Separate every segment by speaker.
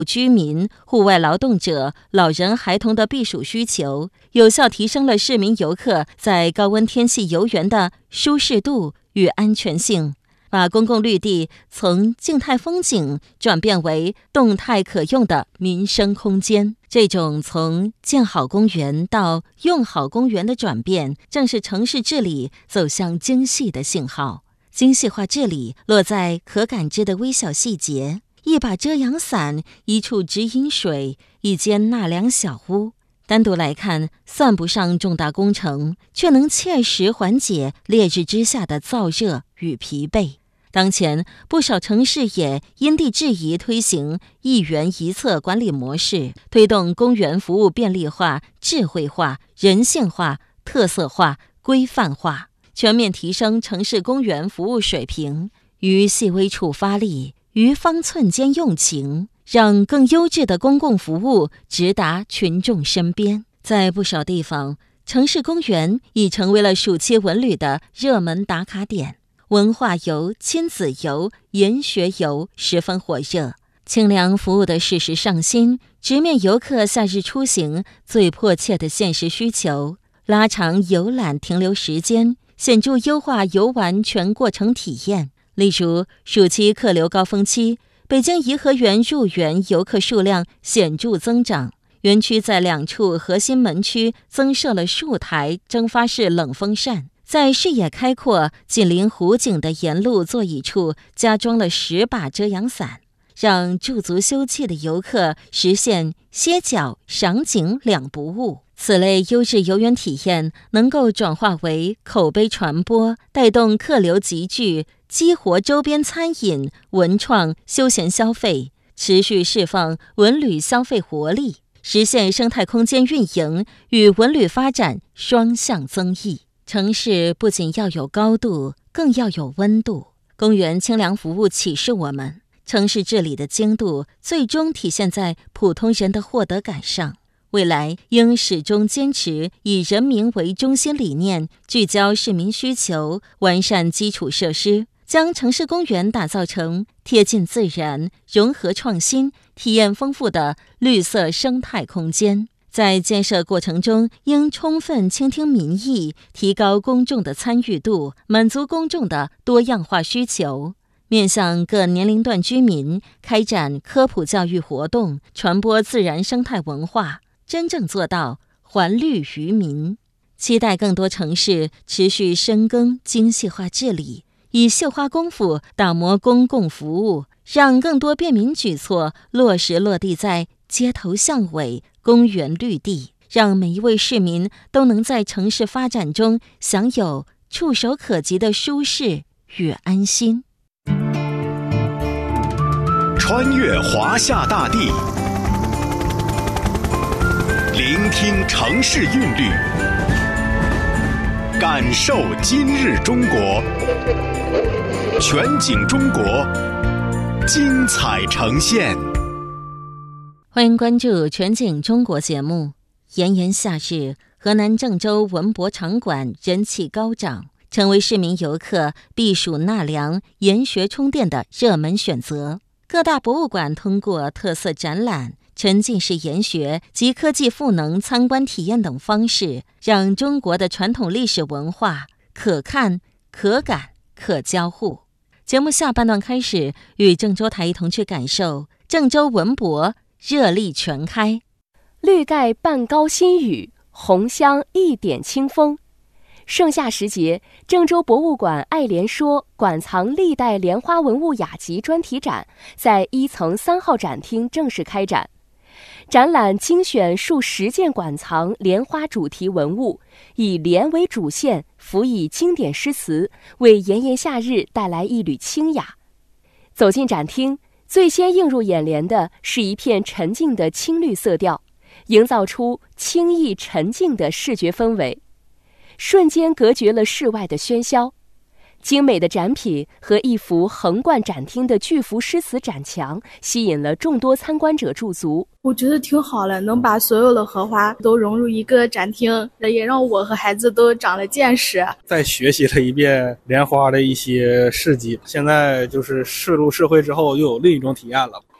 Speaker 1: 居民、户外劳动者、老人、孩童的避暑需求，有效提升了市民游客在高温天气游园的舒适度与安全性，把公共绿地从静态风景转变为动态可用的民生空间。这种从建好公园到用好公园的转变，正是城市治理走向精细的信号。精细化治理落在可感知的微小细节，一把遮阳伞，一处直饮水，一间纳凉小屋。单独来看，算不上重大工程，却能切实缓解烈日之下的燥热与疲惫。当前，不少城市也因地制宜推行一园一策管理模式，推动公园服务便利化、智慧化、人性化、特色化、规范化，全面提升城市公园服务水平，于细微处发力，于方寸间用情，让更优质的公共服务直达群众身边。在不少地方，城市公园已成为了暑期文旅的热门打卡点，文化游、亲子游、研学游十分火热。清凉服务的适时上新，直面游客夏日出行最迫切的现实需求，拉长游览停留时间，显著优化游玩全过程体验。例如，暑期客流高峰期，北京颐和园入园游客数量显著增长，园区在2处核心门区增设了数台蒸发式冷风扇，在视野开阔、紧邻湖景的沿路座椅处加装了10把遮阳伞，让驻足休憩的游客实现歇脚、赏景两不误。此类优质游园体验能够转化为口碑传播，带动客流集聚，激活周边餐饮、文创、休闲消费，持续释放文旅消费活力，实现生态空间运营与文旅发展双向增益。城市不仅要有高度，更要有温度。公园清凉服务启示我们，城市治理的精度最终体现在普通人的获得感上。未来应始终坚持以人民为中心理念，聚焦市民需求，完善基础设施，将城市公园打造成贴近自然、融合创新、体验丰富的绿色生态空间。在建设过程中，应充分倾听民意，提高公众的参与度，满足公众的多样化需求，面向各年龄段居民开展科普教育活动，传播自然生态文化，真正做到还绿于民。期待更多城市持续深耕精细化治理，以绣花功夫打磨公共服务，让更多便民举措落实落地在街头巷尾、公园绿地，让每一位市民都能在城市发展中享有触手可及的舒适与安心。
Speaker 2: 穿越华夏大地，聆听城市韵律，感受今日中国，全景中国，精彩呈现。
Speaker 1: 欢迎关注全景中国节目。炎炎夏日，河南郑州文博场馆人气高涨，成为市民游客避暑纳凉、研学充电的热门选择。各大博物馆通过特色展览、沉浸式研学及科技赋能参观体验等方式，让中国的传统历史文化可看、可感、可交互。节目下半段开始，与郑州台一同去感受郑州文博热力全开。
Speaker 3: 绿盖半高新雨，红香一点清风。盛夏时节，郑州博物馆爱莲说馆藏历代莲花文物雅集专题展在1层3号展厅正式开展。展览精选数10件馆藏莲花主题文物，以莲为主线，辅以经典诗词，为炎炎夏日带来一缕清雅。走进展厅，最先映入眼帘的是一片沉静的青绿色调，营造出清逸沉静的视觉氛围，瞬间隔绝了室外的喧嚣。精美的展品和一幅横贯展厅的巨幅诗词展墙，吸引了众多参观者驻足。
Speaker 4: 我觉得挺好的，能把所有的荷花都融入一个展厅，也让我和孩子都长了见识。
Speaker 5: 再学习了一遍莲花的一些事迹，现在就是涉入社会之后又有另一种体验了。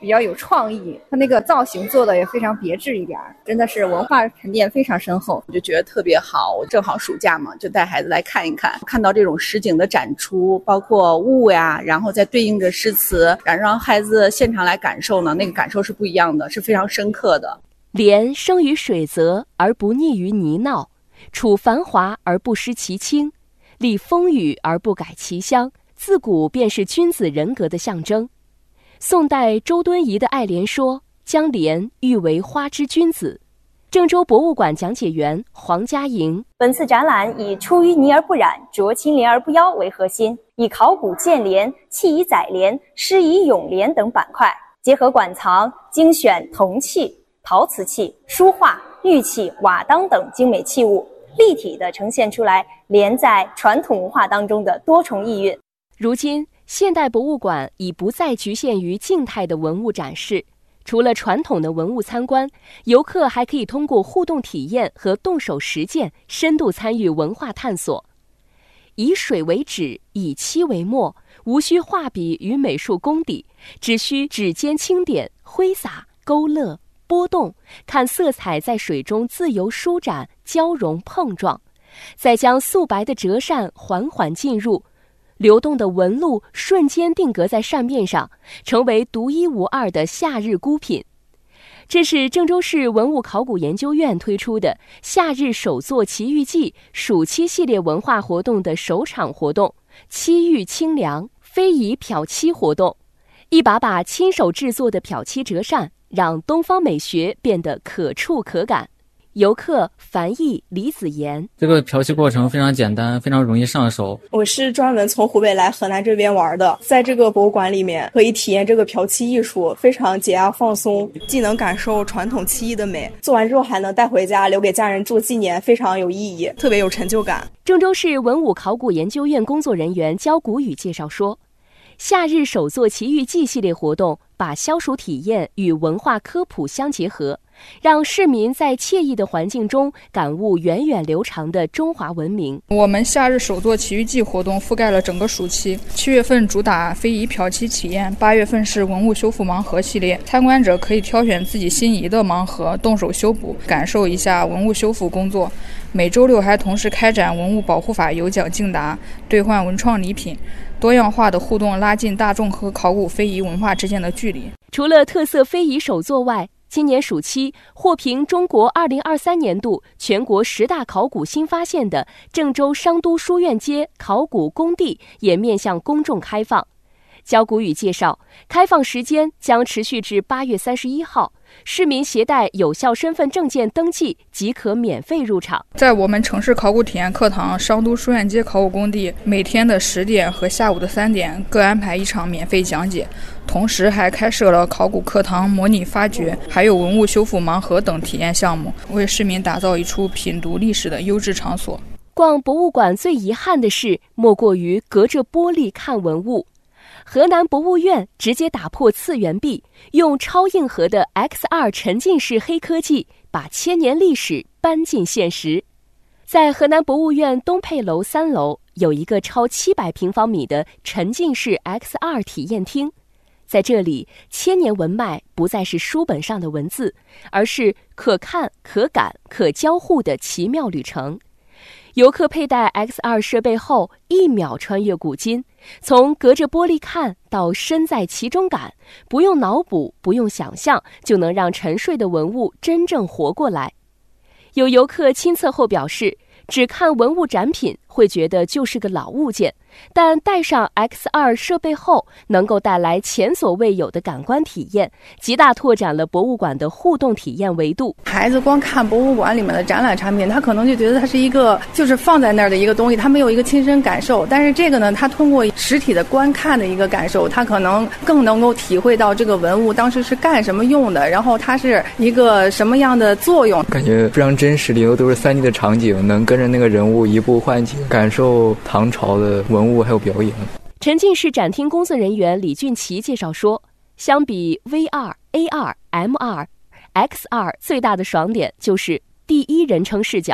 Speaker 6: 比较有创意，它那个造型做的也非常别致一点，真的是文化沉淀非常深厚，
Speaker 7: 我就觉得特别好。我正好暑假嘛，就带孩子来看一看，看到这种实景的展出，包括物呀，然后再对应着诗词，让孩子现场来感受呢，那个感受是不一样的，是非常深刻的。
Speaker 3: 莲生于水泽而不溺于泥淖，处繁华而不失其清，历风雨而不改其香，自古便是君子人格的象征。宋代周敦颐的《爱莲说》将莲誉为花之君子。郑州博物馆讲解员黄佳莹，
Speaker 8: 本次展览以出淤泥而不染，濯清涟而不妖为核心，以考古建莲、器以载莲、诗以咏莲等板块，结合馆藏精选铜器、陶瓷器、书画、玉器、瓦当等精美器物，立体地呈现出来莲在传统文化当中的多重意蕴。
Speaker 3: 如今现代博物馆已不再局限于静态的文物展示，除了传统的文物参观，游客还可以通过互动体验和动手实践，深度参与文化探索。以水为纸，以漆为墨，无需画笔与美术功底，只需指尖轻点，挥洒、勾勒、波动，看色彩在水中自由舒展、交融碰撞，再将素白的折扇缓缓进入，流动的纹路瞬间定格在扇面上，成为独一无二的夏日孤品。这是郑州市文物考古研究院推出的夏日手作奇遇记暑期系列文化活动的首场活动——漆遇清凉非遗漂漆活动。一把把亲手制作的漂漆折扇，让东方美学变得可触可感。游客樊毅、李子妍，
Speaker 9: 这个漂漆过程非常简单，非常容易上手。
Speaker 10: 我是专门从湖北来河南这边玩的，在这个博物馆里面可以体验这个漂漆艺术，非常解压放松，既能感受传统漆艺的美，做完之后还能带回家留给家人做纪念，非常有意义，特别有成就感。
Speaker 3: 郑州市文物考古研究院工作人员焦谷宇介绍说，夏日手作奇遇记系列活动把消暑体验与文化科普相结合，让市民在惬意的环境中感悟源远流长的中华文明。
Speaker 11: 我们夏日手作奇遇记活动覆盖了整个暑期，7月份主打非遗漂漆体验，8月份是文物修复盲盒系列，参观者可以挑选自己心仪的盲盒，动手修补，感受一下文物修复工作。每周六还同时开展文物保护法有奖竞答，兑换文创礼品，多样化的互动拉近大众和考古非遗文化之间的距离。
Speaker 3: 除了特色非遗手作外，今年暑期获评中国2023年度全国10大考古新发现的郑州商都书院街考古工地也面向公众开放。焦谷宇介绍，开放时间将持续至8月31号，市民携带有效身份证件登记即可免费入场。
Speaker 11: 在我们城市考古体验课堂商都书院街考古工地，每天的10点和下午的3点各安排一场免费讲解，同时还开设了考古课堂模拟发掘，还有文物修复盲盒等体验项目，为市民打造一处品读历史的优质场所。
Speaker 3: 逛博物馆最遗憾的事，莫过于隔着玻璃看文物。河南博物院直接打破次元壁，用超硬核的 XR 沉浸式黑科技，把1000年历史搬进现实。在河南博物院东配楼3楼，有一个超700平方米的沉浸式 XR 体验厅。在这里，1000年文脉不再是书本上的文字，而是可看、可感、可交互的奇妙旅程。游客佩戴 XR 设备后，1秒穿越古今，从隔着玻璃看到身在其中感，不用脑补，不用想象，就能让沉睡的文物真正活过来。有游客亲测后表示，只看文物展品会觉得就是个老物件，但带上 XR 设备后，能够带来前所未有的感官体验，极大拓展了博物馆的互动体验维度。
Speaker 6: 孩子光看博物馆里面的展览产品，他可能就觉得它是一个就是放在那儿的一个东西，他没有一个亲身感受。但是这个呢，他通过实体的观看的一个感受，他可能更能够体会到这个文物当时是干什么用的，然后它是一个什么样的作用。
Speaker 12: 感觉非常真实，里头都是3D 的场景，能跟着那个人物一步换景，感受唐朝的文物还有表演。
Speaker 3: 沉浸式展厅工作人员李俊奇介绍说，相比 VR、AR、MR、XR 最大的爽点就是第一人称视角。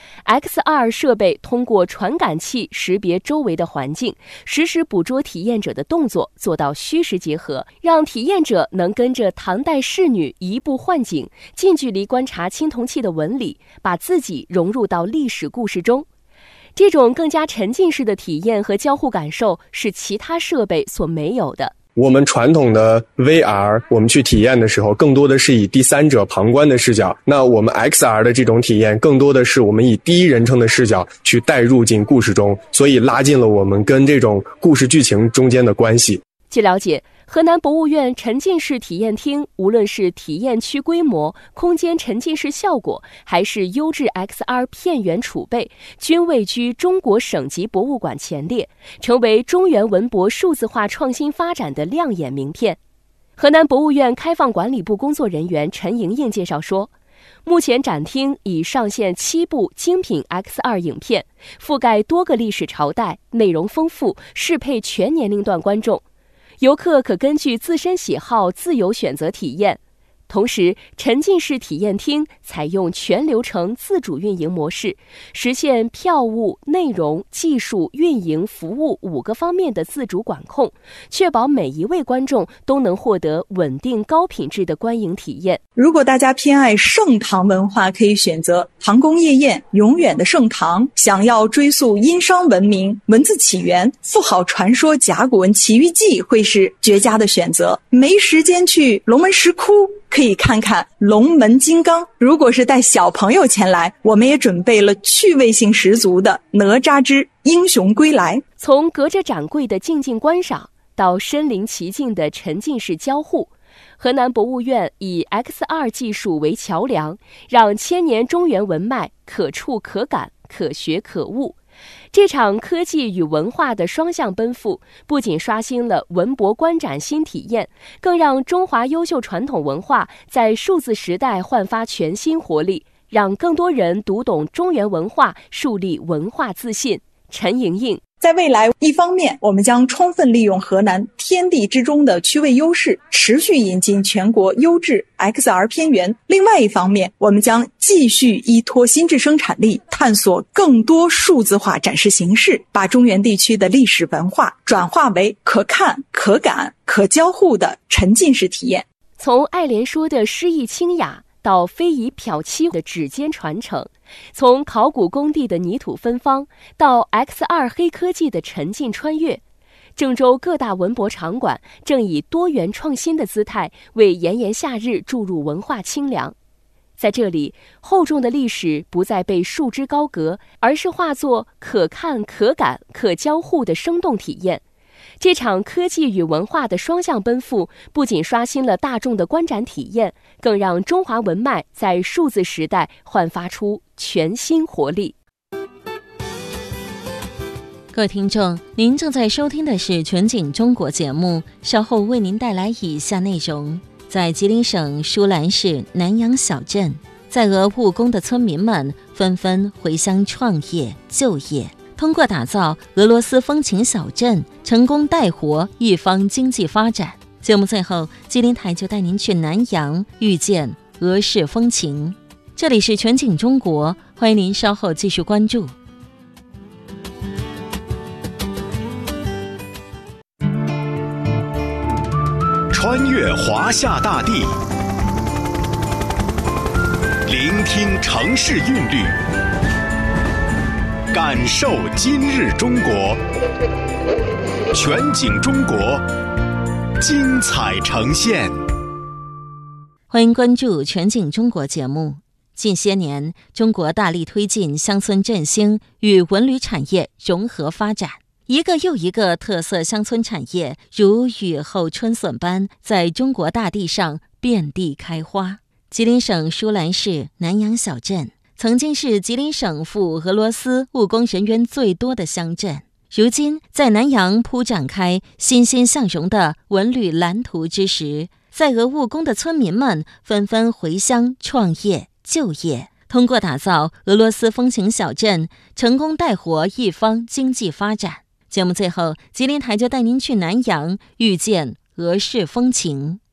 Speaker 3: XR 设备通过传感器识别周围的环境，实时捕捉体验者的动作，做到虚实结合，让体验者能跟着唐代仕女移步换景，近距离观察青铜器的纹理，把自己融入到历史故事中。这种更加沉浸式的体验和交互感受是其他设备所没有的。
Speaker 13: 我们传统的 VR 我们去体验的时候，更多的是以第三者旁观的视角，那我们 XR 的这种体验更多的是我们以第一人称的视角去带入进故事中，所以拉近了我们跟这种故事剧情中间的关系。
Speaker 3: 据了解，河南博物院沉浸式体验厅无论是体验区规模、空间沉浸式效果，还是优质 XR 片源储备，均位居中国省级博物馆前列，成为中原文博数字化创新发展的亮眼名片。河南博物院开放管理部工作人员陈莹莹介绍说，目前展厅已上线7部精品 XR 影片，覆盖多个历史朝代，内容丰富，适配全年龄段观众。游客可根据自身喜好自由选择体验。同时，沉浸式体验厅采用全流程自主运营模式，实现票务、内容、技术、运营、服务5个方面的自主管控，确保每一位观众都能获得稳定高品质的观影体验。
Speaker 14: 如果大家偏爱盛唐文化，可以选择唐宫夜宴、永远的盛唐；想要追溯殷商文明、文字起源、富豪传说甲骨文奇遇记，会是绝佳的选择。没时间去龙门石窟，可以看看龙门金刚。如果是带小朋友前来，我们也准备了趣味性十足的哪吒之英雄归来。
Speaker 3: 从隔着展柜的静静观赏到身临其境的沉浸式交互，河南博物院以 XR 技术为桥梁，让千年中原文脉可触可感、可学可悟。这场科技与文化的双向奔赴，不仅刷新了文博观展新体验，更让中华优秀传统文化在数字时代焕发全新活力，让更多人读懂中原文化，树立文化自信。陈莹莹，
Speaker 14: 在未来，一方面我们将充分利用河南天地之中的区位优势，持续引进全国优质 XR 片源；另外一方面，我们将继续依托新质生产力，探索更多数字化展示形式，把中原地区的历史文化转化为可看、可感、可交互的沉浸式体验。
Speaker 3: 从爱莲说的诗意清雅到非遗漂漆的指尖传承，从考古工地的泥土芬芳到 XR 黑科技的沉浸穿越，郑州各大文博场馆正以多元创新的姿态为炎炎夏日注入文化清凉。在这里，厚重的历史不再被束之高阁，而是化作可看、可感、可交互的生动体验。这场科技与文化的双向奔赴，不仅刷新了大众的观展体验，更让中华文脉在数字时代焕发出全新活力。
Speaker 1: 各位听众，您正在收听的是全景中国节目，稍后为您带来以下内容。在吉林省舒兰市南阳小镇，在俄务工的村民们纷纷回乡创业就业，通过打造俄罗斯风情小镇，成功带活一方经济发展。节目最后，吉林台就带您去南阳遇见俄式风情。这里是全景中国，欢迎您稍后继续关注。
Speaker 2: 穿越华夏大地，聆听城市韵律，感受今日中国。全景中国，精彩呈现。
Speaker 1: 欢迎关注全景中国节目。近些年，中国大力推进乡村振兴与文旅产业融合发展，一个又一个特色乡村产业如雨后春笋般在中国大地上遍地开花。吉林省舒兰市南阳小镇曾经是吉林省赴俄罗斯务工人员最多的乡镇，如今在南阳铺展开欣欣向荣的文旅蓝图之时，在俄务工的村民们纷纷回乡创业就业，通过打造俄罗斯风情小镇，成功带活一方经济发展。节目最后，吉林台就带您去南阳遇见俄式风情。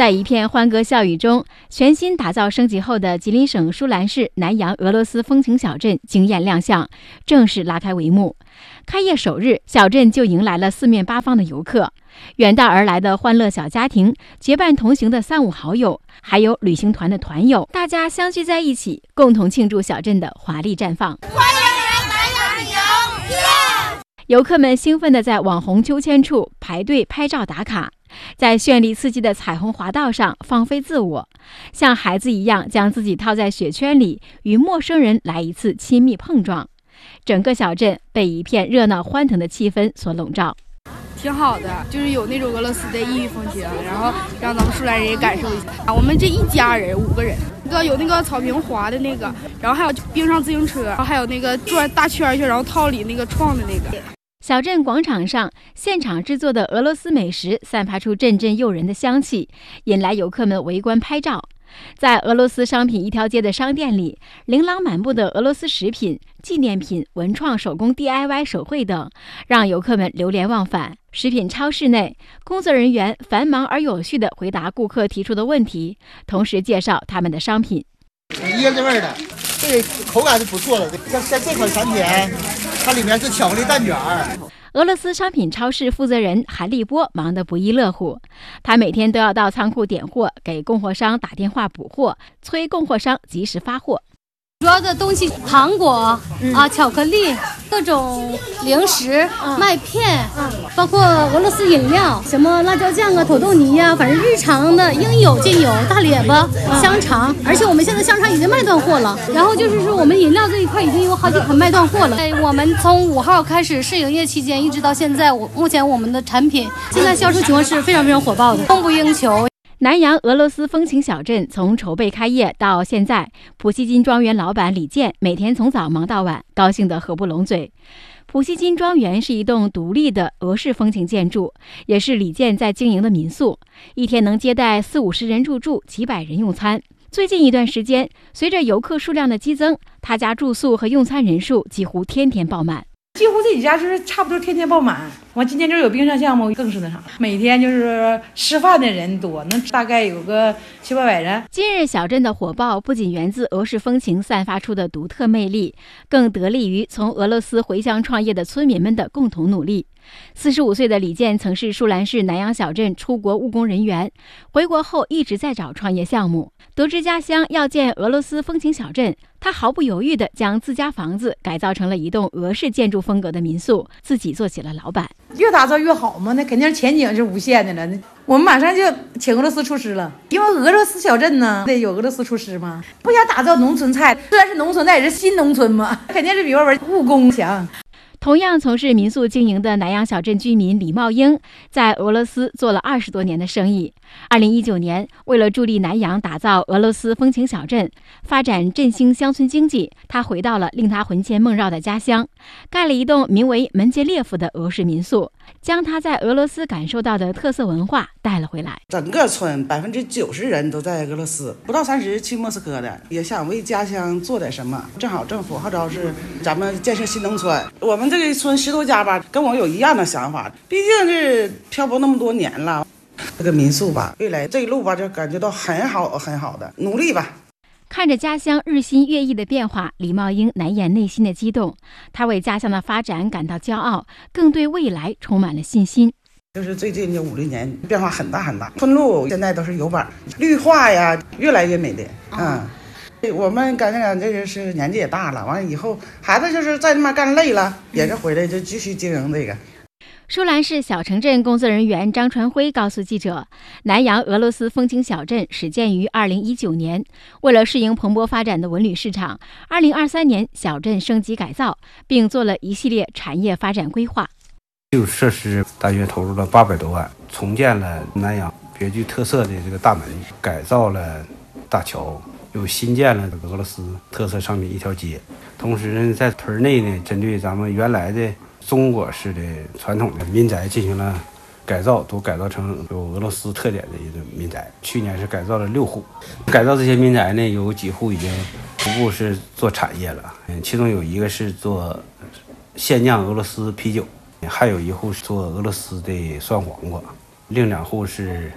Speaker 3: 在一片欢歌笑语中，全新打造升级后的吉林省舒兰市南阳俄罗斯风情小镇惊艳亮相，正式拉开帷幕。开业首日，小镇就迎来了四面八方的游客，远道而来的欢乐小家庭，结伴同行的三五好友，还有旅行团的团友，大家相聚在一起，共同庆祝小镇的华丽绽放。
Speaker 15: 欢迎来南阳游！
Speaker 3: 游客们兴奋地在网红秋千处排队拍照打卡，在绚丽刺激的彩虹滑道上放飞自我，像孩子一样将自己套在雪圈里，与陌生人来一次亲密碰撞。整个小镇被一片热闹欢腾的气氛所笼罩。
Speaker 16: 挺好的，就是有那种俄罗斯的异域风情，然后让咱们舒兰人也感受一下。我们这一家人5个人，有那个草坪滑的那个，然后还有冰上自行车，然后还有那个转大圈圈，然后套里那个创的那个。
Speaker 3: 小镇广场上，现场制作的俄罗斯美食散发出阵阵诱人的香气，引来游客们围观拍照。在俄罗斯商品一条街的商店里，琳琅满目的俄罗斯食品、纪念品、文创手工 DIY 手绘等，让游客们流连忘返。食品超市内，工作人员繁忙而有序地回答顾客提出的问题，同时介绍他们的商品。
Speaker 17: 椰子味的，这个口感是不错的。像这款产品，它里面是巧克力蛋卷。
Speaker 3: 俄罗斯商品超市负责人韩立波忙得不亦乐乎，他每天都要到仓库点货，给供货商打电话补货，催供货商及时发货。
Speaker 18: 主要的东西，糖果巧克力，各种零食、麦片，包括俄罗斯饮料，什么辣椒酱啊、土豆泥呀，反正日常的应有尽有。大列巴、香肠，而且我们现在香肠已经卖断货了。然后就是说，我们饮料这一块已经有好几款卖断货了。我们从5号开始试营业期间，一直到现在，目前我们的产品现在销售情况是非常非常火爆的，供不应求。
Speaker 3: 南阳俄罗斯风情小镇从筹备开业到现在，普希金庄园老板李健每天从早忙到晚，高兴得合不拢嘴。普希金庄园是一栋独立的俄式风情建筑，也是李健在经营的民宿，一天能接待40-50人入住，几百人用餐。最近一段时间，随着游客数量的激增，他家住宿和用餐人数几乎天天爆满。
Speaker 19: 几乎这几家就是差不多天天爆满。完今天这有冰上项目，更是那啥，每天就是吃饭的人多，能大概有个700-800人。
Speaker 3: 今日小镇的火爆不仅源自俄式风情散发出的独特魅力，更得力于从俄罗斯回乡创业的村民们的共同努力。45岁的李健曾是舒兰市南阳小镇出国务工人员，回国后一直在找创业项目。得知家乡要建俄罗斯风情小镇，他毫不犹豫地将自家房子改造成了一栋俄式建筑风格的民宿，自己做起了老板。
Speaker 19: 越打造越好嘛，那肯定是前景是无限的了。我们马上就请俄罗斯厨师了，因为俄罗斯小镇呢得有俄罗斯厨师嘛。不想打造农村菜，虽然是农村，但也是新农村嘛，肯定是比外边务工强。
Speaker 3: 同样从事民宿经营的南阳小镇居民李茂英，在俄罗斯做了20多年的生意。2019年，为了助力南阳打造俄罗斯风情小镇，发展振兴乡村经济，他回到了令他魂牵梦绕的家乡，盖了一栋名为门捷列夫的俄式民宿，将他在俄罗斯感受到的特色文化带了回来。
Speaker 20: 整个村90%人都在俄罗斯，不到30去莫斯科的，也想为家乡做点什么。正好政府号召是咱们建设新农村，我们这个村10多家吧，跟我有一样的想法，毕竟是漂泊那么多年了。这个民宿吧，未来这一路吧，就感觉到很好的，努力吧。
Speaker 3: 看着家乡日新月异的变化，李茂英难掩内心的激动。他为家乡的发展感到骄傲，更对未来充满了信心。
Speaker 20: 就是最近这5-6年变化很大，村路现在都是油板，绿化呀越来越美丽。我们感觉这个是年纪也大了，完了以后孩子就是在那边干累了，也是回来就继续经营这个。
Speaker 3: 舒兰市小城镇工作人员张传辉告诉记者，南阳俄罗斯风情小镇始建于2019年，为了适应蓬勃发展的文旅市场，2023年小镇升级改造，并做了一系列产业发展规划。
Speaker 21: 基础设施大约投入了800多万，重建了南阳别具特色的这个大门，改造了大桥，又新建了俄罗斯特色商品一条街。同时呢，在屯内呢，针对咱们原来的中国式的传统的民宅进行了改造，都改造成有俄罗斯特点的一个民宅。去年是改造了6户，改造这些民宅呢，有几户已经逐步是做产业了。其中有一个是做现酿俄罗斯啤酒，还有一户是做俄罗斯的酸黄瓜，另2户是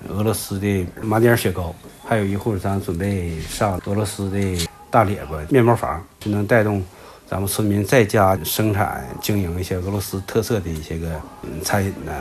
Speaker 21: 俄罗斯的马甸雪糕，还有一会儿咱准备上俄罗斯的大列巴面包房，就能带动咱们村民在家生产经营一些俄罗斯特色的一些个餐饮呢，